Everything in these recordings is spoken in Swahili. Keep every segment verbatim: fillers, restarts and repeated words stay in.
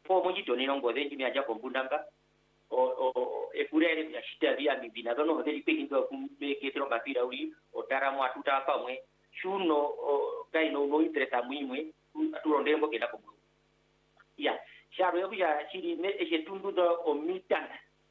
po mo jito ni nongo de mi aja kompundanga o o e purere ya shita via mi bina dono de pe kinto kumbe ke tro bapira uri o tara mo atuta pa mwe shuno o kai no no interesa muimwe aturonde mbo kenda ko ya sharo yo ya shiri me e tundu do o mitana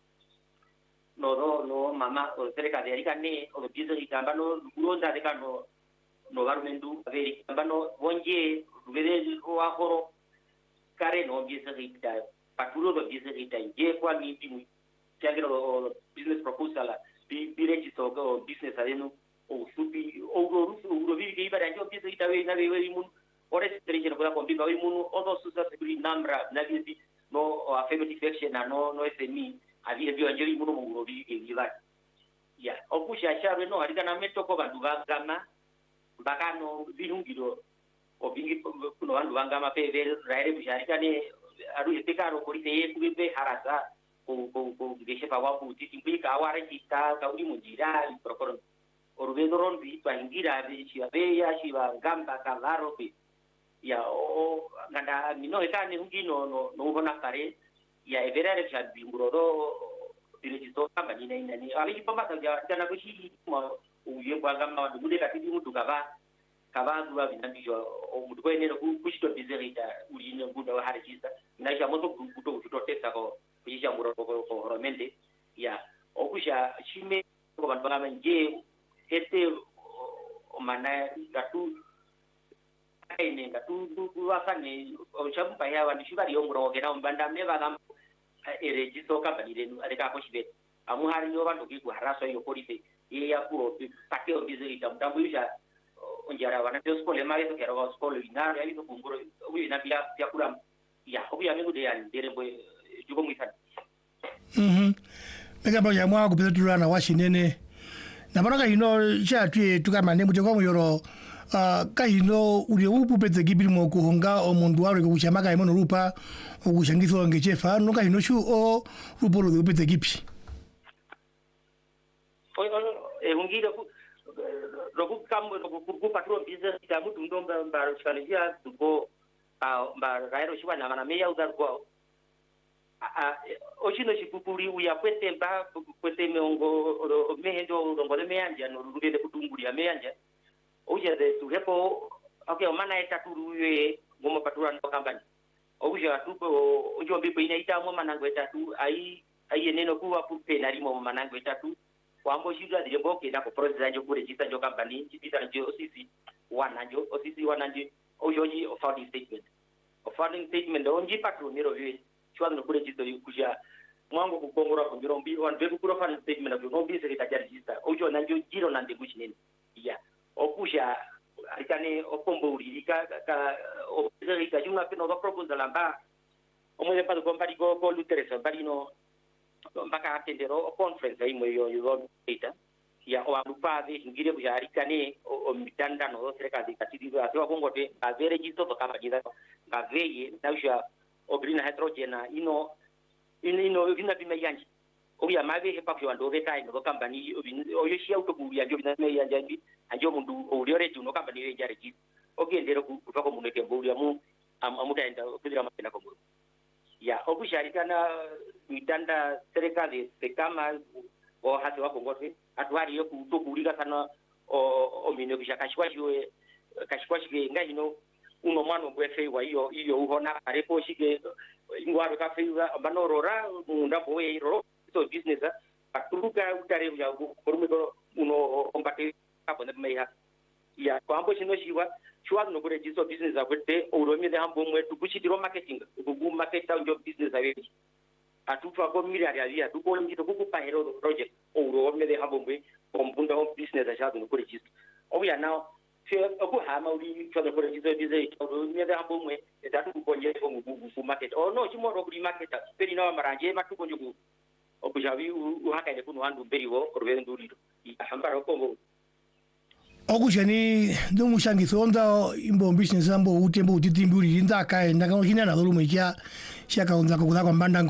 no no no mama o cerca de arica ne o piso y cambano guronda de cano no garmendu averi cambano bonje vede o ahoro kare no bisa rita paturo do bisa rita je kwa mi timu tiagro business proposal bi bi registro go business aleno o subi o go o vi ke ibara jo bisa rita we na we mun ore treje no ko bi ba we mun o do susa se namra na bi no affirmative action no no S M E havia viajeri muno mu bi ke giba ya okusha sharo no harika na meto ko bandu bagama bakano binungiro o bingi kuno bandu bangama pe ver raire bisharika ne aru epekaro ko ite kube harasa ko ko ko geshe pa wapu tiki ka ware kita ka uri mujira prokoro orubedoron bi pa ingira bi chiwa be ya chiwa gamba ka laro bi ya o nganda mino ekane ngino no no bona kare ya everare cha binguro do direto kama ni na ni ali pamba ta jana ko shi mo uye kwa gama du de ka ti mu tukaba kaba duwa binambijo o mu ko ne ko kushito bizerita uri ne gudo harishisa na cha moto gudo gudo tesa ko bisha muro ko ko romende ya o kusha shime ko ban bana nje ete o mana gatu ene gatu du wasane o champa ya wani shibari yomuro ke na mbanda me bagam ere jiso ka banirenu aleka ko shibe amu hari yo bantu ki haraso yo polite ye ya ku pake o bizerita mtambu yusha onjara wana de skole mari to kero skole ina ya ito kunguro uyi na bila ya kuram ya ko ya mengu de ya ndere boy jugo muisan mhm mega boya mwa ku betura na washinene na baraka ino cha tue tukamane muteko muyoro ah kaino uri upu pete kibiri mo kuhonga o mundu waro ko kuchamaga imono rupa o kushangizo ngechefa no kaino shu o ruporo de pete kipi oi e ungira ku roku kambo ku patro business ta mutu ndomba mbaro chkanisia tuko a mba gairo shiwa na mana meya udar go a oshino shikukuri uya kwete mba kwete meongo mehendo ndongo de meyanja no rugede kutunguri ya meyanja oje de turepo okay mana eta turuwe ngoma patura ndo kambani oje atupo ojo bipo ina ita mo manango eta tu ai ai neno kuwa pupe na limo manango eta tu kwambo shida de boke na ko process njo kure jita njo kambani jita njo osisi wananjo osisi wananjo ojoji of founding statement of founding statement onji patru miro vi chwa no kure jita yukusha mwango kukongora ko miro mbi wan be kukura founding statement no mbi se ta register ojo nanjo jiro nande kuchinene ya okusha alikane okombo urika ka obezerika juna peno do proposal amba omo de pa company go ko luteresa barino mpaka atendero conference ai moyo yo data ya o alupaze ngire bujari kane o mitanda no serikali katidi atwa kongote avere jito to kama jida ngaveye nausha o green hydrogen ino ino ino bima yanji o ya mave he pakyo ando veta ino company o yoshi auto buya ndio bina yanji anjo mundu o riore tuno company re jare ji o gendero ku ko muneke buya mu amutaenda kudira mapena ko muru ya okusharikana mitanda serikali sekama o hatu wako ngote atwari yo kutokulika sana o o mino kishakashwa jiwe kashwa shike ngahino uno mwana ngwefe wa hiyo hiyo uhona arepo shike ingwaro ka feiwa banorora munda boye ro so business aturuka utare ya korumiko uno ombate kapo meya ya kwambo chino shiwa chwa no kure jiso business akwete uromi de hambo mwetu kuchitiro marketing kugu market njo business aweji atufa ko miliyari ya duko njito kukupa hero project uromi de hambo mwe kombunda ho business ashatu no kure jiso oya now fe oku hama uri chwa no kure jiso business uromi de hambo mwe etatu kukonje ko ngugu market oh no chimo ro kuri market peri na maranje matuko njugu okujavi uhaka ile kuno handu beriwo orwe nduriro hambara ko okushani ndo mushangiso onda imbo business ambo utembo utitimburi ndaka ndaka hina na dolumo kya shaka unza ko kwa mbandango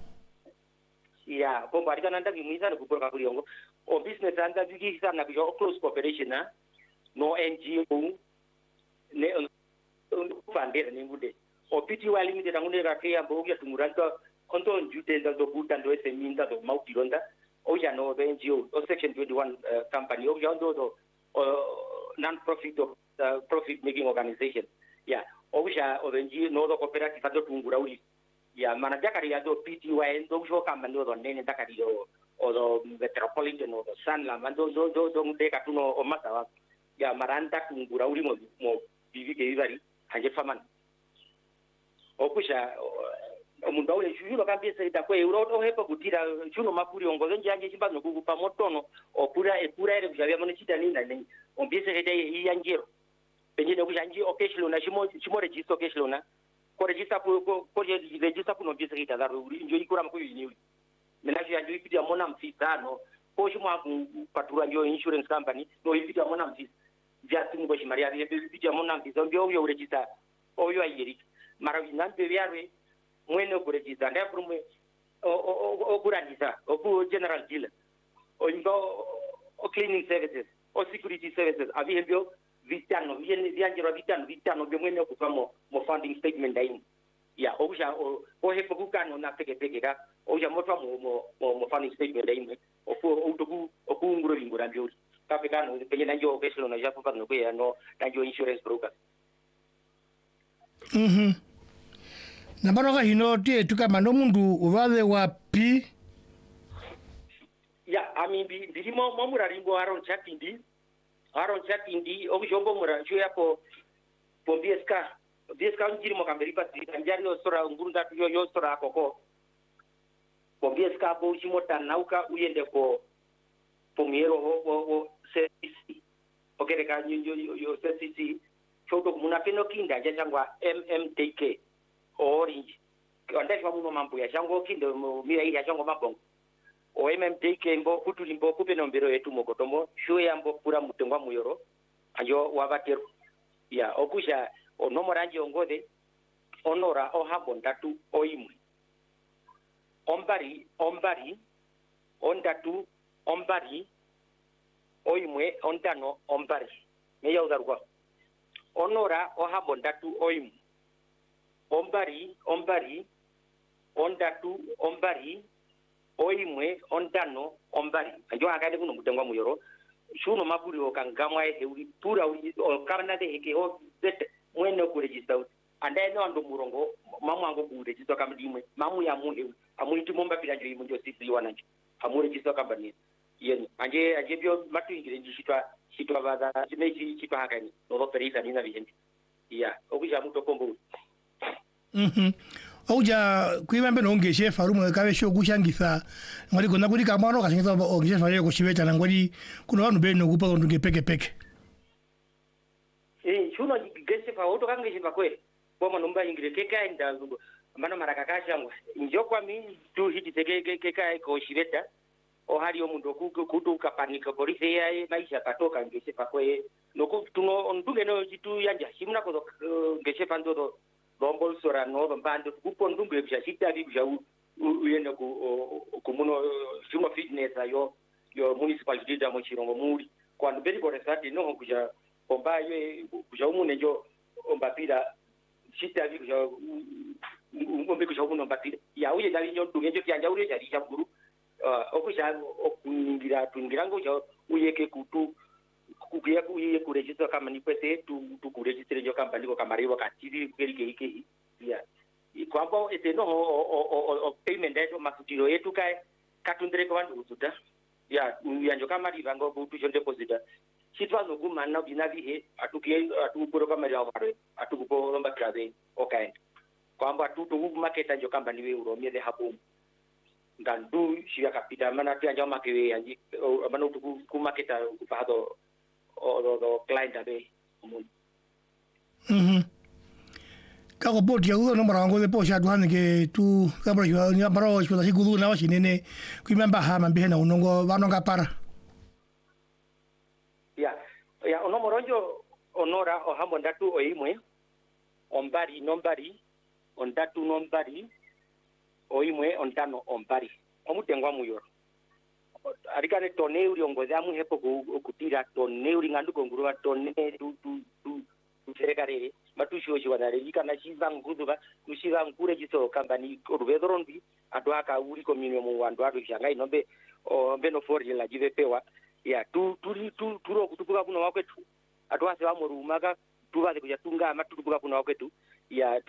ya ko bari kana ndaki mwisa ko kwa kuliongo o business anda bigi sana ko close cooperation no N G O ne funded ni ngude o pty limited angune ka ke ambo ya tumuranto onto njute ndo buta ndo ese minda do mautilonda o ya no N G O o section twenty-one uh, company o ya ndo do uh, non profit of uh, profit making organization ya o ya o N G O no do cooperative ndo tungura uli ya mana jakari ya do P T Y ndo jo kamba ndo do nene takari do o do metropolitan o do sanla mando do do do de katuno o mata ya maranda tungura uli mo mo bibi ke ivari hanje faman o kusha omuntu aule chulo kambisa itakwe euro o hepa kutira chuno mapuri ongozo njanje chimbazo kukupa motono opura epura ere kujabya mone chita nina ni ombise kete iyanjiro penjene kujanji okeshilo na chimo chimo register okeshilo na ko register ko ko register kuno ombise kita daru njo ikura mkuyu ni menaje yanjo ipitia mona mfisano ko chimo patura njo insurance company no ipitia mona mfis vya simu kwa shimaria ipitia mona mfis ndio yo register oyo ayiri mara nante byarwe mwene kuregister nda prumwe o kurandisa o ku general dealer o ndo o cleaning services o security services abi hebyo vitano viene vianjero vitano vitano byo mwene okufamo mo funding statement daim ya o ja o o hepo kukano na peke peke ka o ja motwa mo mo mo funding statement daim o ku o tuku o ku nguro lingura byo kape kano penye nanjo okeslo na japo pa no ya no nanjo insurance broker mhm na baroka hino tie tukama no mundu uvale wa pi ya ami bi bilimo momura ringo aron chatindi aron chatindi okujombo mura jo yapo pombieska bieska njiri mo kamberipa tinjari yo sora ngurunda yo yo sora koko pombieska bo chimota nauka uyende ko pomiero o o service okere ka nyo yo service choto kumuna peno kinda jangwa M M T K orange onda kwa muno mambo ya jango kindo mira ile jango mabongo o M M T K mbo kutulimbo kupe nombero yetu mokotomo sho yambo pura mutengwa muyoro ajo wabatero ya okusha onomoranje ongode onora o habondatu oimwe ombari ombari ondatu ombari oimwe ondano ombari meya udarwa onora o habondatu oimwe ombari ombari ondatu ombari oimwe ondano ombari ajo akade kuno mutengwa muyoro shuno maburi okangamwa ese uri pura uri okamna de heke ho bet mwene ku register anda eno ando murongo mamu ango ku register kamdimwe mamu ya munde amuiti momba pira jo imunjo sisi wananjo amu register kambani yen anje anje bio matu ingire njishitwa shitwa baza chimechi chitwa hakani no perisa nina vigente ya okuja muto kombo mhm oja kuimambe no ngeshe farumu kabe sho kushangisa ngari kona kuri kamano kasingisa ogeshe faye ko shibeta ngari kuno vanhu be no kupa ndunge peke peke eh chuno geshe fa oto kangeshe fa kweli boma nomba ingire keka inda mana maraka kashangwa njo kwa mi tu hiti teke keka ko shibeta o hari omuntu kutu kapanika polisi ya maisha katoka ngeshe fa kwe no kutuno ndunge no jitu yanja shimna ko ngeshe fa ndo rombol sora no bando kupo ndungu ebya sita bi bya uyenda ku kumuno juma fitness ayo yo municipality da mo chirongo muri kwando beri bore sati no kuja pomba yo kuja umune njo ombapira sita bi kuja umbe kuja umuno ombapira ya uye dali nyo ndunge njo kyanja uri jari chamguru okuja okungira tungira ngo jo uyeke kutu kukuya kuye kuregister kama ni pese tu tu kuregister jo company ko kamari wakati kelike ike ya ikwambo eteno o payment eto masutiro yetu kai katundire kwa ndu ututa ya yanjo kama rivango kutu jo deposit chitwa zoguma na binavi he atukie atukuro kama ya wale atukupo lomba krabe okay kwambo atutu market jo company we uromie de hapo ndandu shia kapita mana tia jo makewe yanji mana utuku ku market kupado o do do client abe mhm kako boti ya uno mara ngo de posha duhane ke tu kabra yo ni baro shwa si gudu na washinene kuimamba ha mambe na unongo vanonga para ya ya ono moronjo onora o hambo ndatu oimwe ombari nombari ondatu nombari oimwe ondano ombari omutengwa muyoro arikane tone uri ongoza mu hepo kutira tone uri ngandu kongurwa tone tu tu tu serekarere matusho chiwana lelika na chiza nguduba kushira ngure chiso kambani ruvedorondi adwaka uri kominyo mu wandu atu changa inombe o mbeno forje la jivepewa ya tu turi tu turo kutupuka kuno wakwetu atwase wa murumaka tuvaze kuja tunga matutupuka kuno wakwetu ya